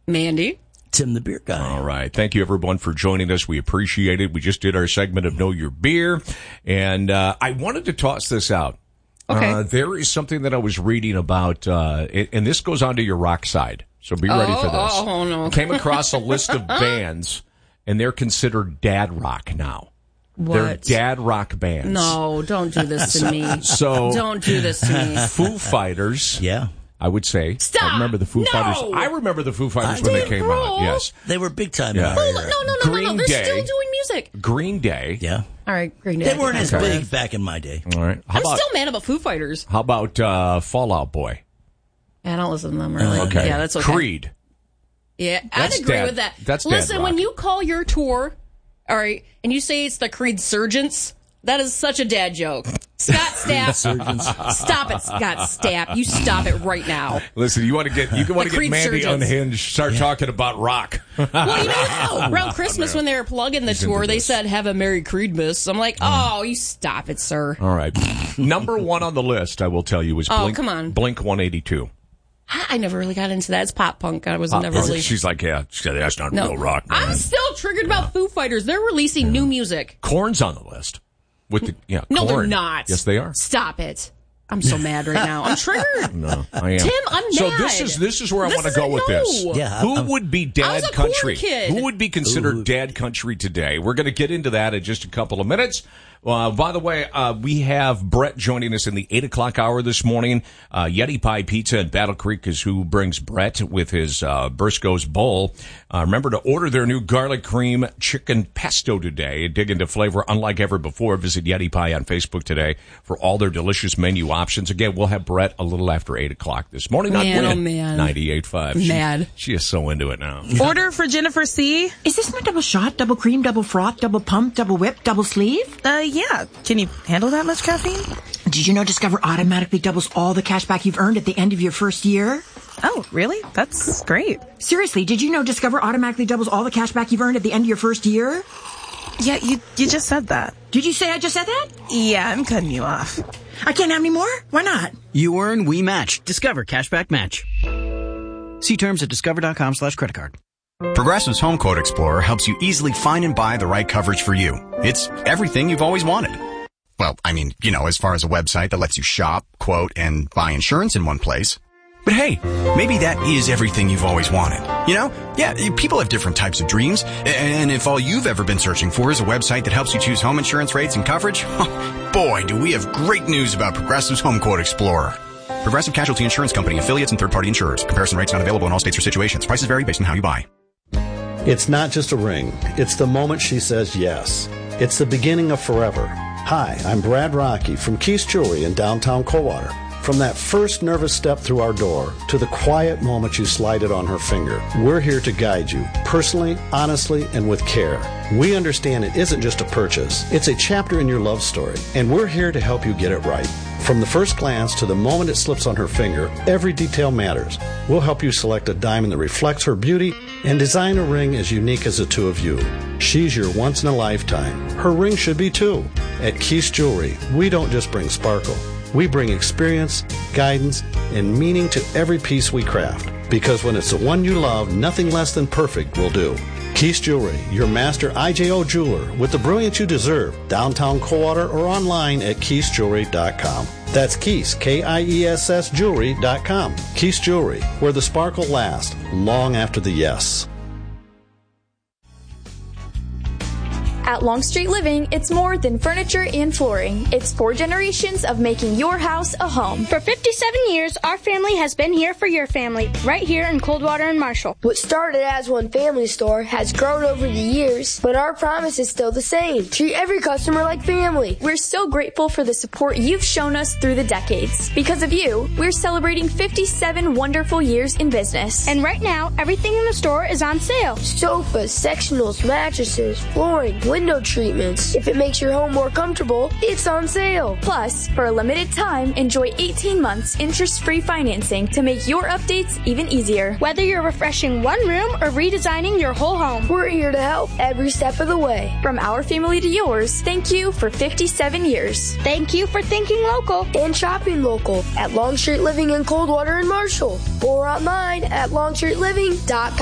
Mandy. Tim the Beer Guy. All right. Thank you, everyone, for joining us. We appreciate it. We just did our segment of Know Your Beer, and I wanted to toss this out. Okay. There is something that I was reading about, and this goes on to your rock side, so be ready for this. Oh, no. Came across a list of bands, and they're considered dad rock now. What? They're dad rock bands. No, don't do this to me. So Don't do this to me. Foo Fighters. Yeah. I would say. Stop! I remember the Foo Fighters. I remember the Foo Fighters when they came out. Yes. They were big time. Yeah. in our era. No. Green They're Day. still doing music. Green Day. Yeah. All right, Green Day. They weren't as big back in my day. All right. I'm still mad about Foo Fighters. How about Fall Out Boy? I don't listen to them really. Okay. Yeah, that's okay. Creed. Yeah, That's I'd agree dad- with that. that's dad Listen, rock. when you call your tour, all right, and you say it's the Creedsurgents, that is such a dad joke. Scott Stapp, stop it, Scott Stapp. You stop it right now. Listen, you want to get Mandy Creedsurgents. unhinged. Start talking about rock. Well, you know, around Christmas when they were plugging the tour, they said, "Have a Merry Creedmas." I'm like, oh, you stop it, sir. All right. Number one on the list, I will tell you, is Blink, come on. Blink 182. I never really got into that. It's pop punk. I was never really. She's like, yeah, that's not No, real rock, man. I'm still triggered about Foo Fighters. They're releasing new music. Korn's on the list. With the, No, Korn. they're not. Yes, they are. Stop it. I'm so mad right now. I'm triggered. No, I am. Tim, I'm mad. So this is where I want to go with this. Yeah, Who would be I dad was a country? Korn kid. Who would be considered dad country today? We're going to get into that in just a couple of minutes. By the way, we have Brett joining us in the 8 o'clock hour this morning. Yeti Pie Pizza in Battle Creek is who brings Brett with his Briscoe's Bowl. Remember to order their new garlic cream chicken pesto today. Dig into flavor unlike ever before. Visit Yeti Pie on Facebook today for all their delicious menu options. Again, we'll have Brett a little after 8 o'clock this morning. Man, Not oh, man. 98.5. Mad. She is so into it now. Order for Jennifer C. Is this my double shot, double cream, double froth, double pump, double whip, double sleeve? Yeah. Can you handle that much caffeine? Did you know Discover automatically doubles all the cash back you've earned at the end of your first year? Oh, really? That's great. Seriously, did you know Discover automatically doubles all the cash back you've earned at the end of your first year? Yeah, you just said that. Did you say I just said that? Yeah, I'm cutting you off. I can't have any more? Why not? You earn, we match. Discover Cashback Match. See terms at discover.com/creditcard. Progressive's Home Quote Explorer helps you easily find and buy the right coverage for you. It's everything you've always wanted. Well, I mean, as far as a website that lets you shop, quote, and buy insurance in one place. But hey, maybe that is everything you've always wanted. Yeah, people have different types of dreams. And if all you've ever been searching for is a website that helps you choose home insurance rates and coverage, boy, do we have great news about Progressive's Home Quote Explorer. Progressive Casualty Insurance Company, affiliates, and third-party insurers. Comparison rates not available in all states or situations. Prices vary based on how you buy. It's not just a ring. It's the moment she says yes. It's the beginning of forever. Hi, I'm Brad Rocky from Keith's Jewelry in downtown Coldwater. From that first nervous step through our door to the quiet moment you slide it on her finger, we're here to guide you personally, honestly, and with care. We understand it isn't just a purchase. It's a chapter in your love story, and we're here to help you get it right. From the first glance to the moment it slips on her finger, every detail matters. We'll help you select a diamond that reflects her beauty and design a ring as unique as the two of you. She's your once-in-a-lifetime. Her ring should be too. At Keith's Jewelry, we don't just bring sparkle. We bring experience, guidance, and meaning to every piece we craft. Because when it's the one you love, nothing less than perfect will do. Keith's Jewelry, your master IJO jeweler with the brilliance you deserve. Downtown Coldwater or online at KeithsJewelry.com. That's Keiths, Kiess Jewelry.com. Keith's Jewelry, where the sparkle lasts long after the yes. At Longstreet Living, it's more than furniture and flooring. It's 4 generations of making your house a home. For 57 years, our family has been here for your family, right here in Coldwater and Marshall. What started as one family store has grown over the years, but our promise is still the same. Treat every customer like family. We're so grateful for the support you've shown us through the decades. Because of you, we're celebrating 57 wonderful years in business. And right now, everything in the store is on sale. Sofas, sectionals, mattresses, flooring, window treatments. If it makes your home more comfortable, it's on sale. Plus, for a limited time, enjoy 18 months interest-free financing to make your updates even easier. Whether you're refreshing one room or redesigning your whole home, we're here to help every step of the way. From our family to yours, thank you for 57 years. Thank you for thinking local and shopping local at Longstreet Living in Coldwater and Marshall, or online at longstreetliving.com.